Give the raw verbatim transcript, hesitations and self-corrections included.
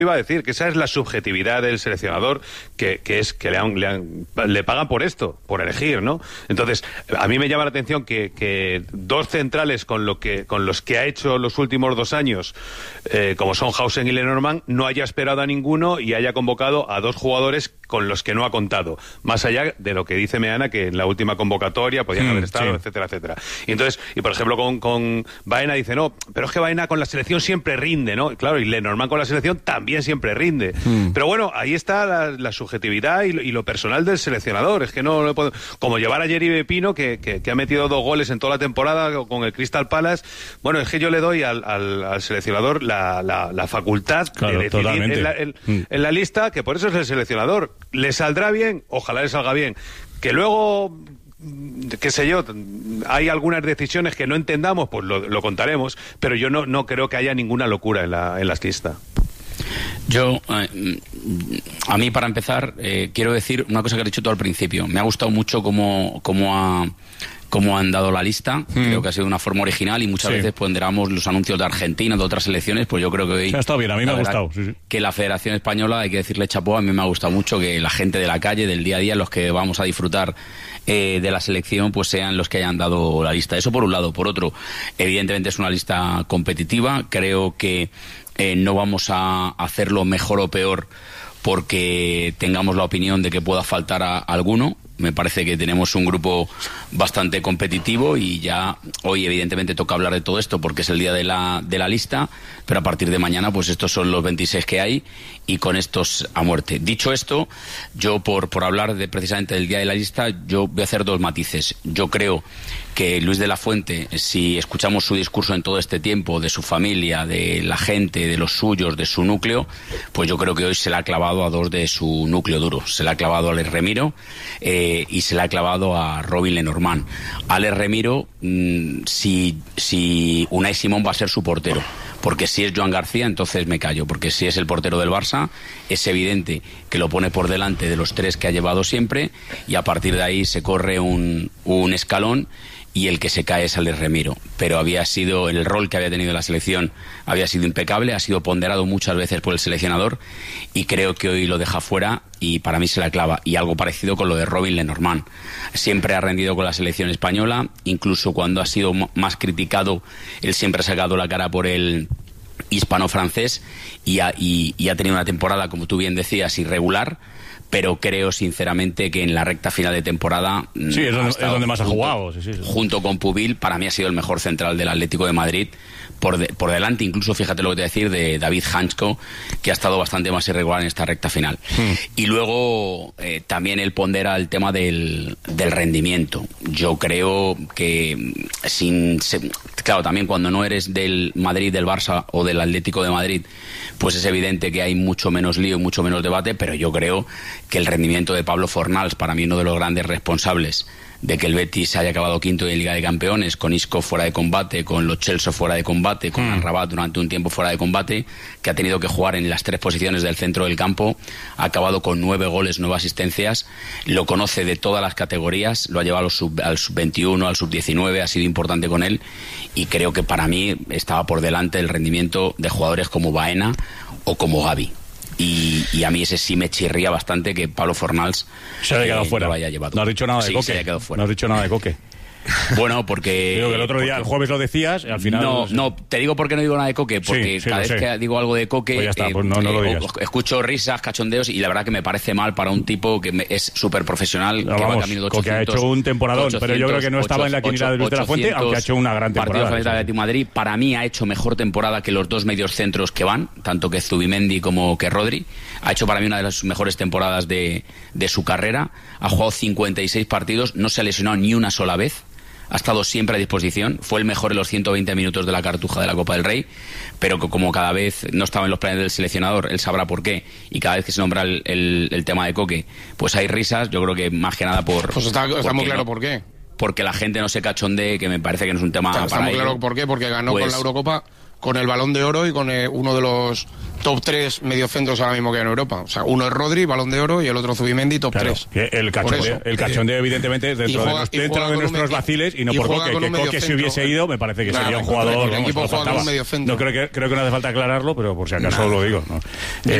iba a decir que esa es la subjetividad del seleccionador, que, que es que le, han, le, han, le pagan por esto, por elegir, ¿no? Entonces, a mí me llama la atención que, que dos centrales con lo que con los que ha hecho los últimos dos años, eh, como son Hausen y Lenormand, no haya esperado a ninguno y haya convocado a dos jugadores con los que no ha contado, más allá de lo que dice Meana, que en la última convocatoria podían hmm, haber estado, sí. etcétera, etcétera. Y entonces, y por ejemplo con, con Baena dice, no, pero es que Baena con la selección siempre rinde, ¿no? Claro, y Lenormand con la selección también siempre rinde. Mm. Pero bueno, ahí está la, la subjetividad y lo, y lo personal del seleccionador. Es que no, no puedo, como llevar a Jerry Pino, que, que, que ha metido dos goles en toda la temporada con el Crystal Palace. Bueno, es que yo le doy al, al, al seleccionador la, la, la facultad claro, de decidir en la, en, mm. en la lista, que por eso es el seleccionador. ¿Le saldrá bien? Ojalá le salga bien. Que luego, qué sé yo, hay algunas decisiones que no entendamos, pues lo, lo contaremos, pero yo no, no creo que haya ninguna locura en la, en la lista. Yo, eh, a mí para empezar, eh, quiero decir una cosa que he dicho todo al principio. Me ha gustado mucho cómo, cómo, ha, cómo han dado la lista. Mm. Creo que ha sido de una forma original y muchas sí. veces ponderamos los anuncios de Argentina, de otras selecciones, pues yo creo que hoy... Sí, ha estado bien, a mí me ha gustado. Sí, sí. Que la Federación Española, hay que decirle chapó, a mí me ha gustado mucho que la gente de la calle, del día a día, los que vamos a disfrutar eh, de la selección, pues sean los que hayan dado la lista. Eso por un lado. Por otro, evidentemente es una lista competitiva. Creo que Eh, no vamos a hacerlo mejor o peor porque tengamos la opinión de que pueda faltar a, a alguno. Me parece que tenemos un grupo bastante competitivo y ya hoy evidentemente toca hablar de todo esto porque es el día de la, de la lista, pero a partir de mañana pues estos son los veintiséis que hay y con estos a muerte. Dicho esto, yo por, por hablar de precisamente del día de la lista, yo voy a hacer dos matices. Yo creo que Luis de la Fuente, si escuchamos su discurso en todo este tiempo, de su familia, de la gente, de los suyos, de su núcleo, pues yo creo que hoy se le ha clavado a dos de su núcleo duro. Se le ha clavado a Alex Remiro eh, y se le ha clavado a Robin Lenormand. Alex Remiro, mmm, si, si Unai Simón va a ser su portero. Porque si es Joan García, entonces me callo. Porque si es el portero del Barça, es evidente que lo pone por delante de los tres que ha llevado siempre y a partir de ahí se corre un, un escalón y el que se cae es Alex Remiro. Pero había sido, el rol que había tenido la selección había sido impecable, ha sido ponderado muchas veces por el seleccionador y creo que hoy lo deja fuera y para mí se la clava. Y algo parecido con lo de Robin Lenormand. Siempre ha rendido con la selección española, incluso cuando ha sido más criticado, él siempre ha sacado la cara por el hispano-francés y ha, y, y ha tenido una temporada, como tú bien decías, irregular, pero creo sinceramente que en la recta final de temporada sí, es donde, es donde más junto, ha jugado sí, sí, sí. junto con Pubil, para mí ha sido el mejor central del Atlético de Madrid por, de, por delante, incluso fíjate lo que te voy a decir, de David Hansko, que ha estado bastante más irregular en esta recta final. Hmm. Y luego eh, también él pondera el tema del, del rendimiento. Yo creo que sin se, claro, también cuando no eres del Madrid, del Barça o del Atlético de Madrid, pues es evidente que hay mucho menos lío, mucho menos debate, pero yo creo que el rendimiento de Pablo Fornals, para mí uno de los grandes responsables de que el Betis haya acabado quinto en Liga de Campeones, con Isco fuera de combate, con Lo Celso fuera de combate, con mm. Amrabat durante un tiempo fuera de combate, que ha tenido que jugar en las tres posiciones del centro del campo, ha acabado con nueve goles, nueve asistencias, lo conoce de todas las categorías, lo ha llevado al sub, al sub veintiuno, al sub diecinueve, ha sido importante con él y creo que para mí estaba por delante el rendimiento de jugadores como Baena o como Gavi. Y, y a mí ese sí me chirría bastante que Pablo Fornals se haya quedado eh, fuera. Lo haya llevado. No has dicho nada de sí, Coque. Se haya quedado fuera. No has dicho nada de Coque. Bueno, porque... Digo que el otro día, el jueves lo decías, y al final... No, no, te digo por qué no digo nada de Coque, porque sí, sí, cada vez sé. que digo algo de Coque, pues ya está, pues no, no lo digas. Eh, escucho risas, cachondeos, y la verdad que me parece mal para un tipo que me, es súper profesional, no, que vamos, va camino de ochocientos... Coque ha hecho un temporadón, ochocientos, pero yo creo que no estaba en la quiniela de Luis de la Fuente, aunque ha hecho una gran temporada. Partidos de Atlético de Madrid, para mí ha hecho mejor temporada que los dos medios centros que van, tanto que Zubimendi como que Rodri. Ha hecho para mí una de las mejores temporadas de, de su carrera, ha jugado cincuenta y seis partidos, no se ha lesionado ni una sola vez. Ha estado siempre a disposición, fue el mejor en los ciento veinte minutos de la Cartuja de la Copa del Rey, pero que como cada vez no estaba en los planes del seleccionador, él sabrá por qué, y cada vez que se nombra el, el, el tema de Coque, pues hay risas, yo creo que más que nada por... Pues está, está muy claro no, por qué. Porque la gente no se cachondee, que me parece que no es un tema está, para está muy ello. claro por qué, porque ganó pues, con la Eurocopa con el Balón de Oro y con eh, uno de los top tres mediocentros ahora mismo que hay en Europa. O sea, uno es Rodri, Balón de Oro, y el otro Zubimendi, top claro, tres. El cachondeo, el cachondeo evidentemente, es dentro juega, de, dentro de nuestros un, vaciles, y no y por Coque, que Coque si hubiese ido, me parece que claro, sería un jugador... El equipo juega con un mediocentro. No creo que, creo que no hace falta aclararlo, pero por si acaso nah. lo digo, ¿no?